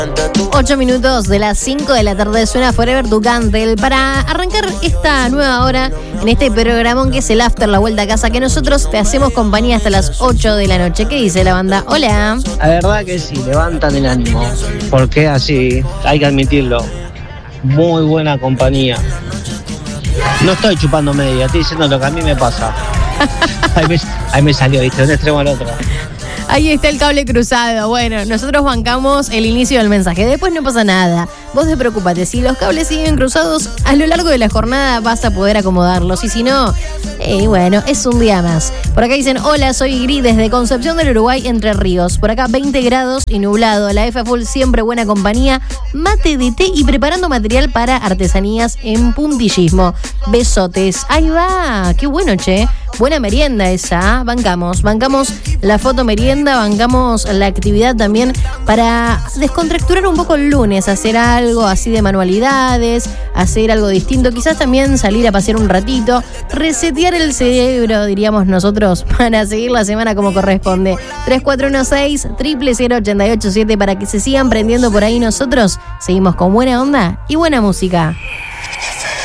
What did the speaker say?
8 minutos de las 5 de la tarde suena Forever Ducantel para arrancar esta nueva hora en este programón que es el After, la vuelta a casa, que nosotros te hacemos compañía hasta las 8 de la noche. ¿Qué dice la banda? Hola. La verdad que sí, levantan el ánimo, porque así, hay que admitirlo. Muy buena compañía. No estoy chupando media, estoy diciendo lo que a mí me pasa. Ahí me salió, ¿viste? De un extremo al otro. Ahí está el cable cruzado. Bueno, nosotros bancamos el inicio del mensaje. Después no pasa nada. Vos despreocupate. Si los cables siguen cruzados, a lo largo de la jornada vas a poder acomodarlos. Y si no, bueno, es un día más. Por acá dicen, hola, soy Gris desde Concepción del Uruguay, Entre Ríos. Por acá 20 grados y nublado. La F Full siempre buena compañía. Mate de té y preparando material para artesanías en puntillismo. Besotes. Ahí va. Qué bueno, che. Buena merienda esa. Bancamos la foto merienda, bancamos la actividad también para descontracturar un poco el lunes, hacer algo así de manualidades, hacer algo distinto, quizás también salir a pasear un ratito, resetear el cerebro, diríamos nosotros, para seguir la semana como corresponde. 3416-000887 para que se sigan prendiendo por ahí. Nosotros seguimos con buena onda y buena música.